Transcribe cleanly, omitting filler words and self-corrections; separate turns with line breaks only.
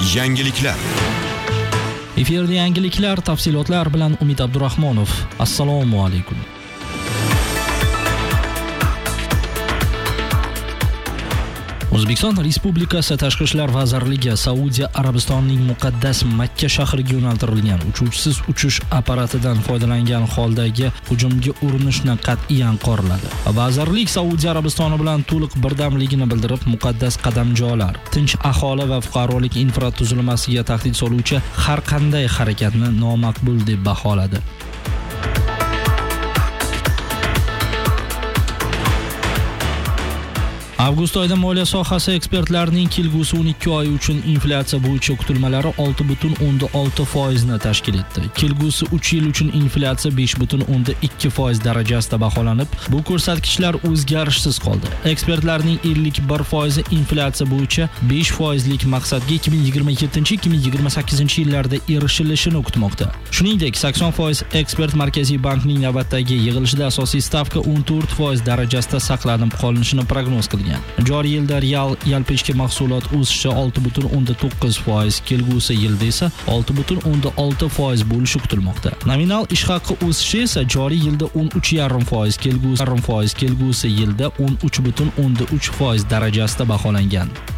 Yangiliklar.
Efirda yangiliklar, tafsilotlar bilan Umid Abdurahmonov. Assalomu alaykum. O'zbekiston Respublikasi Tashqi ishlar vazirligi Saudiya Arabistonining muqaddas Makka shahriga yo'naltirilgan uchuvchisiz uchish apparatidan foydalangan holdagi hujumga urinishni qat'iyan qoraladi. Vazirlik Saudiya Arabistoni bilan to'liq birdamligini bildirib, muqaddas qadamjolar, tinch aholi va fuqarolik infratuzilmasiga tahdid soluvchi har qanday harakatni nomaqbul deb baholadi. Avgust oyida moliya sohasi ekspertlarining kelgusi 12 oy uchun inflyatsiya bo'yicha kutilmalari 6.6% ni tashkil etdi. Kelgusi 3 yil uchun inflyatsiya 5.2% darajasida baholanib, bu ko'rsatkichlar o'zgarishsiz qoldi. Ekspertlarning 51% inflyatsiya bo'yicha 5% lik maqsadga 2027-2028 yillarda erishilishini kutmoqda. Shuningdek, 80% ekspert Markaziy bankning navbatdagi yig'ilishida asosiy stavka 14% darajasida saqlanib qolinishini prognoz qilgan. Joriy yilda real yalpi mahsulot o'sishi 6.9%, kelgusi yilda esa 6.6% bo'lishi kutilmoqda. Nominal ish haqi o'sishi esa joriy yilda 13.5%, kelgusi yilda 13.3% darajasida baholangan.